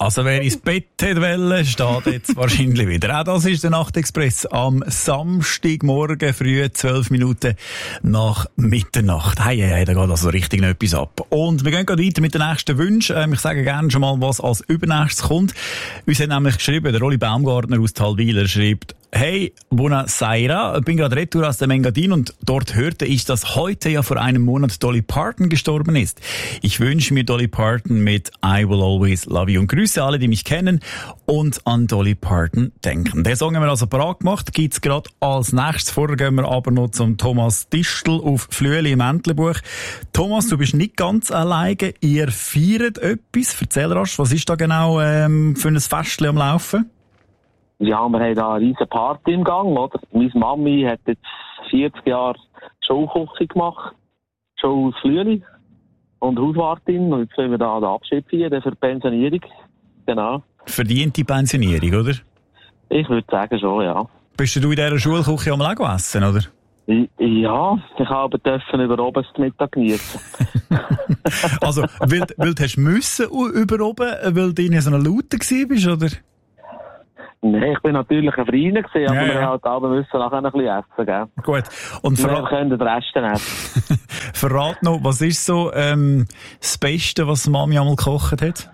Also wer ins Bett wollte, steht jetzt wahrscheinlich wieder. Auch das ist der Nachtexpress am Samstagmorgen früh, 12 Minuten nach Mitternacht. Hey, da geht also richtig noch etwas ab. Und wir gehen weiter mit den nächsten Wünschen. Ich sage gerne schon mal, was als übernächstes kommt. Uns hat nämlich geschrieben, der Rolli Baumgartner aus Talweiler schreibt: Hey, buonasera, bin gerade retour aus dem Engadin und dort hörte ich, dass heute ja vor einem Monat Dolly Parton gestorben ist. Ich wünsche mir Dolly Parton mit I Will Always Love You und grüße alle, die mich kennen und an Dolly Parton denken. Den Song haben wir also parat gemacht, gibt's gerade als nächstes. Vorher gehen wir aber noch zum Thomas Distel auf Flüeli im Entlebuch. Thomas, du bist nicht ganz alleine, ihr feiert etwas. Erzähl rasch, was ist da genau für ein Festchen am Laufen? Ja, wir haben da eine riesen Party im Gang, oder? Meine Mami hat jetzt 40 Jahre Showküche gemacht, Show aus Flüeli und Hauswartin. Und jetzt wollen wir da den Abschied feiern für die Pensionierung. Genau. Verdiente Pensionierung, oder? Ich würde sagen schon, ja. Bist du in dieser Schulküche am Lego essen, oder? Ja, ich habe dürfen über oben zum Mittag genießen. Also, weil du hast müssen über oben, weil du in so einer Laute bist, oder? Nein, ich bin natürlich ein Freund gewesen, aber wir halt aber müssen nachher ein bisschen essen, gell? Gut. Und wir können den Rest essen. Verrat noch, was ist so das Beste, was Mami einmal gekocht hat?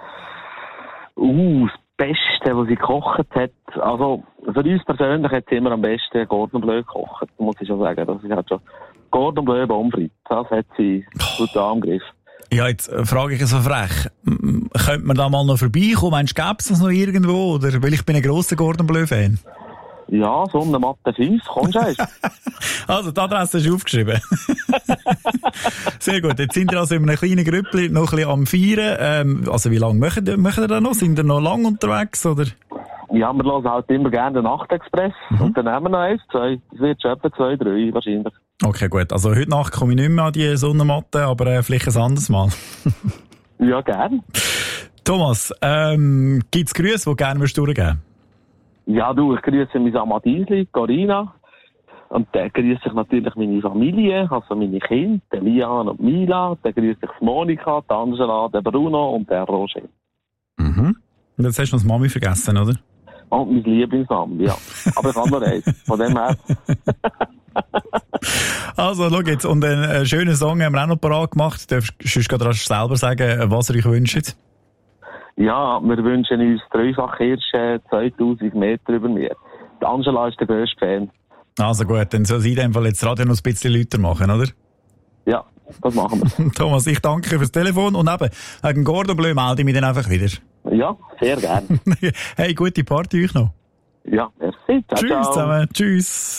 Das Beste, was sie gekocht hat, also für uns persönlich hat sie immer am besten Cordon Bleu gekocht, muss ich schon sagen. Das ist halt schon Cordon Bleu Pommes frites. Das hat sie gut angegriffen. Ja, jetzt frage ich so frech. Könnte man da mal noch vorbeikommen? Meinst du, gäbe es das noch irgendwo? Oder? Weil ich bin ein grosser Cordon Bleu-Fan. Ja, Sonnenmatte 5, kommst du erst. Also, die Adresse hast du aufgeschrieben. Sehr gut. Jetzt sind wir also in einem kleinen Grüppli noch ein bisschen am Feiern. Also, wie lange machen ihr da noch? Sind ihr noch lang unterwegs, oder? Ja, wir hören halt immer gerne den Nachtexpress. Und dann nehmen wir noch 1, 2. Es wird schon etwa 2, 3 wahrscheinlich. Okay, gut. Also, heute Nacht komme ich nicht mehr an die Sonnenmatte, aber vielleicht ein anderes Mal. Ja, gern. Thomas, gibt's Grüße, die gerne durchgeben würdest? Ja, du, ich grüße meine Amadisli, Corina. Und dann grüße ich natürlich meine Familie, also meine Kinder, Lian und Mila. Dann grüße ich Monika, Angela, Bruno und Roger. Mhm. Und jetzt hast du noch das Mami vergessen, oder? Und mein Lieblingsname, ja. Aber ich habe noch eins. Von dem her. Also, schau jetzt. Und einen schönen Song haben wir auch noch parat gemacht. Du darfst gerade selber sagen, was ihr euch wünscht. Ja, wir wünschen uns Dreifach-Hirsche 2000 Meter über mir. Die Angela ist der grösste Fan. Also gut, dann soll sie in dem Fall jetzt Radio noch ein bisschen lauter machen, oder? Ja, das machen wir. Thomas, ich danke fürs Telefon und eben, wegen Cordon Bleu melde ich mich dann einfach wieder. Ja, sehr gerne. Hey, gute Party euch noch. Ja, merci. Ciao, Tschüss zusammen. Tschüss.